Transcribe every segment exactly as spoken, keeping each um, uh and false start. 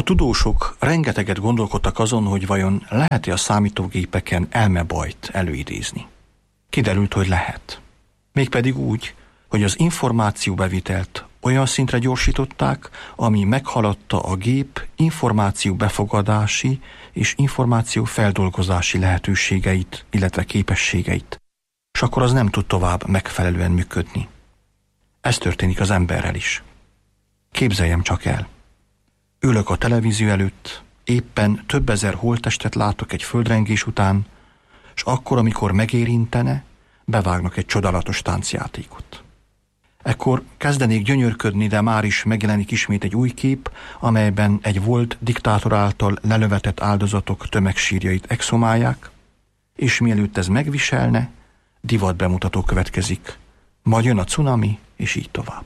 A tudósok rengeteget gondolkodtak azon, hogy vajon lehet-e a számítógépeken elmebajt előidézni. Kiderült, hogy lehet. Mégpedig úgy, hogy az információbevitelt olyan szintre gyorsították, ami meghaladta a gép információ befogadási és információ feldolgozási lehetőségeit, illetve képességeit, és akkor az nem tud tovább megfelelően működni. Ez történik az emberrel is. Képzeljem csak el. Ülök a televízió előtt, éppen több ezer holttestet látok egy földrengés után, és akkor, amikor megérintene, bevágnak egy csodálatos táncjátékot. Ekkor kezdenék gyönyörködni, de már is megjelenik ismét egy új kép, amelyben egy volt diktátor által lelövetett áldozatok tömegsírjait exhumálják, és mielőtt ez megviselne, divatbemutató következik. Majd jön a cunami, és így tovább.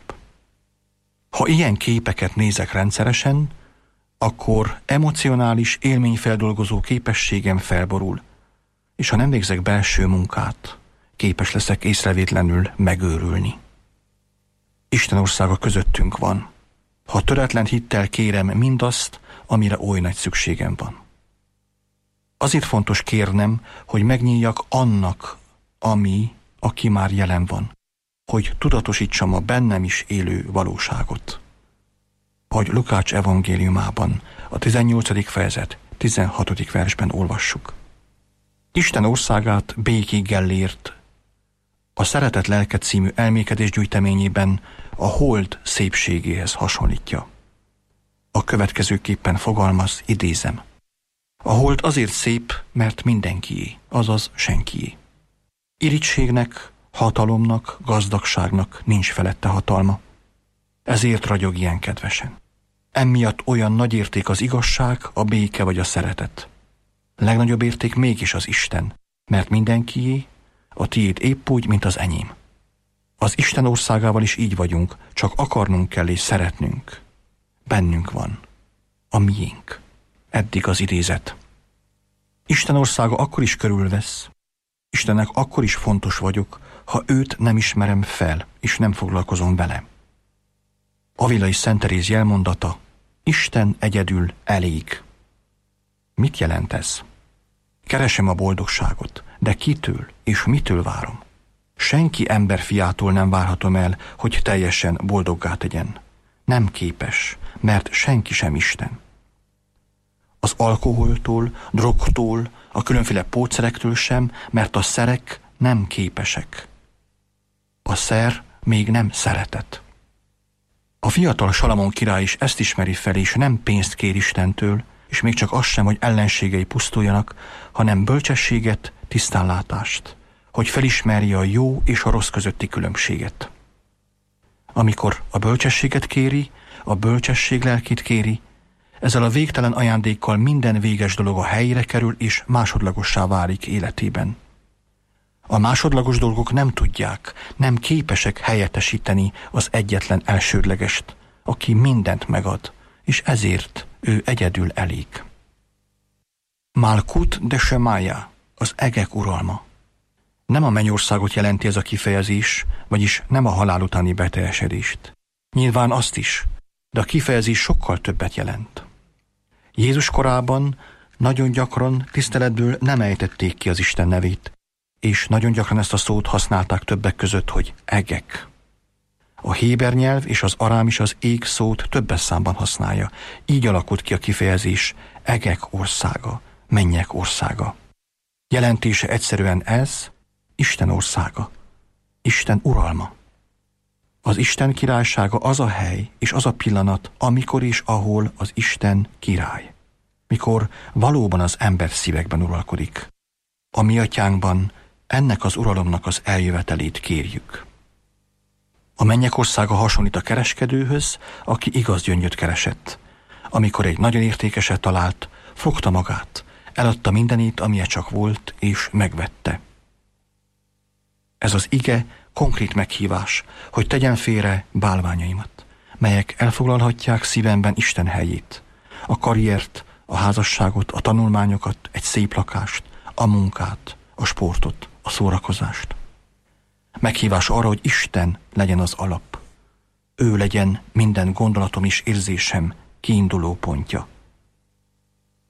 Ha ilyen képeket nézek rendszeresen, akkor emocionális élményfeldolgozó képességem felborul, és ha nem végzek belső munkát, képes leszek észrevétlenül megőrülni. Isten országa közöttünk van. Ha töretlen hittel kérem mindazt, amire oly nagy szükségem van. Azért fontos kérnem, hogy megnyíljak annak, ami, aki már jelen van, hogy tudatosítsam a bennem is élő valóságot. Ahogy Lukács evangéliumában, a tizennyolcadik fejezet tizenhatodik versben olvassuk. Isten országát békig Gellért a Szeretet lelke című elmékedés gyűjteményében a hold szépségéhez hasonlítja. A következőképpen fogalmaz, idézem. A hold azért szép, mert mindenkié, azaz senkié. Irigységnek, hatalomnak, gazdagságnak nincs felette hatalma. Ezért ragyog ilyen kedvesen. Emiatt olyan nagy érték az igazság, a béke vagy a szeretet. Legnagyobb érték mégis az Isten, mert mindenkié, a tiéd épp úgy, mint az enyém. Az Isten országával is így vagyunk, csak akarnunk kell és szeretnünk. Bennünk van. A miénk. Eddig az idézet. Isten országa akkor is körülvesz. Istennek akkor is fontos vagyok, ha őt nem ismerem fel, és nem foglalkozom vele. Avilai Szent Teréz jelmondata, Isten egyedül elég. Mit jelent ez? Keresem a boldogságot, de kitől és mitől várom? Senki emberfiától nem várhatom el, hogy teljesen boldoggá tegyen. Nem képes, mert senki sem Isten. Az alkoholtól, drogtól, a különféle pótszerektől sem, mert a szerek nem képesek. A szer még nem szeretet. A fiatal Salamon király is ezt ismeri fel, és nem pénzt kér Istentől, és még csak az sem, hogy ellenségei pusztuljanak, hanem bölcsességet, tisztánlátást, hogy felismerje a jó és a rossz közötti különbséget. Amikor a bölcsességet kéri, a bölcsesség lelkét kéri, ezzel a végtelen ajándékkal minden véges dolog a helyére kerül, és másodlagossá válik életében. A másodlagos dolgok nem tudják, nem képesek helyettesíteni az egyetlen elsődlegest, aki mindent megad, és ezért ő egyedül elég. Malkut de Semája, az egek uralma. Nem a mennyországot jelenti ez a kifejezés, vagyis nem a halál utáni beteljesedést. Nyilván azt is, de a kifejezés sokkal többet jelent. Jézus korában nagyon gyakran tiszteletből nem ejtették ki az Isten nevét, és nagyon gyakran ezt a szót használták többek között, hogy egek. A héber nyelv és az arám is az ég szót többes számban használja. Így alakult ki a kifejezés egek országa, mennyek országa. Jelentése egyszerűen ez, Isten országa, Isten uralma. Az Isten királysága az a hely és az a pillanat, amikor és ahol az Isten király. Mikor valóban az ember szívekben uralkodik. A mi atyánkban ennek az uralomnak az eljövetelét kérjük. A mennyek országa hasonlít a kereskedőhöz, aki igaz gyöngyöt keresett. Amikor egy nagyon értékeset talált, fogta magát, eladta mindenét, amilyen csak volt, és megvette. Ez az ige konkrét meghívás, hogy tegyen félre bálványaimat, melyek elfoglalhatják szívemben Isten helyét, a karriert, a házasságot, a tanulmányokat, egy szép lakást, a munkát, a sportot, a szórakozást. Meghívás arra, hogy Isten legyen az alap. Ő legyen minden gondolatom és érzésem kiinduló pontja.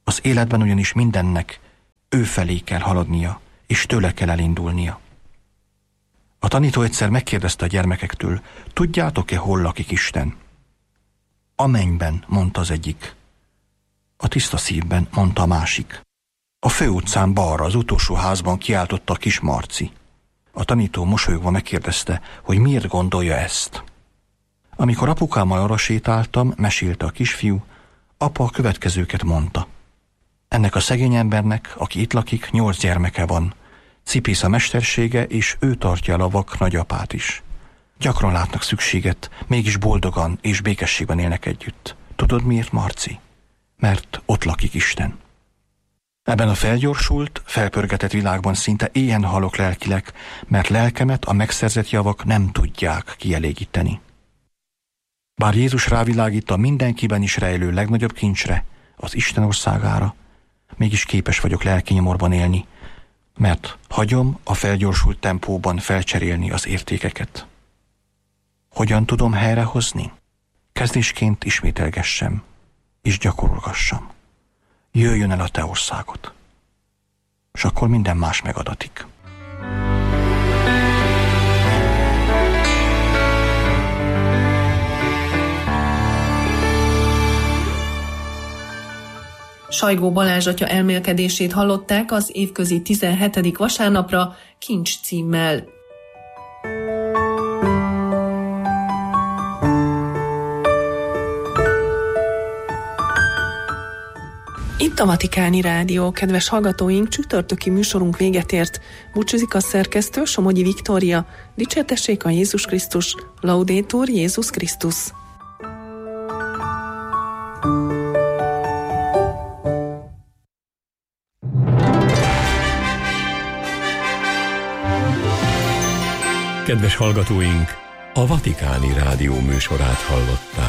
Az életben ugyanis mindennek ő felé kell haladnia, és tőle kell elindulnia. A tanító egyszer megkérdezte a gyermekektől, tudjátok-e, hol lakik Isten? A mennyben, mondta az egyik. A tiszta szívben, mondta a másik. A főutcán balra, az utolsó házban, kiáltotta a kis Marci. A tanító mosolyogva megkérdezte, hogy miért gondolja ezt. Amikor apukámmal arra sétáltam, mesélte a kisfiú, apa a következőket mondta. Ennek a szegény embernek, aki itt lakik, nyolc gyermeke van. Cipész a mestersége, és ő tartja el a vak nagyapát is. Gyakran látnak szükséget, mégis boldogan és békességben élnek együtt. Tudod miért, Marci? Mert ott lakik Isten. Ebben a felgyorsult, felpörgetett világban szinte éhen halok lelkileg, mert lelkemet a megszerzett javak nem tudják kielégíteni. Bár Jézus rávilágít a mindenkiben is rejlő legnagyobb kincsre, az Isten országára, mégis képes vagyok lelki nyomorban élni, mert hagyom a felgyorsult tempóban felcserélni az értékeket. Hogyan tudom helyrehozni? Kezdésként ismételgessem, és gyakorolgassam. Jöjjön el a te országod, és akkor minden más megadatik. Sajgó Balázs atya elmélkedését hallották az évközi tizenhetedik vasárnapra Kincs címmel. Itt a Vatikáni Rádió, kedves hallgatóink, csütörtöki műsorunk véget ért. Búcsúzik a szerkesztő, Somogyi Viktória. Dicsértessék a Jézus Krisztus, Laudetur Jézus Krisztus. Kedves hallgatóink, a Vatikáni Rádió műsorát hallották.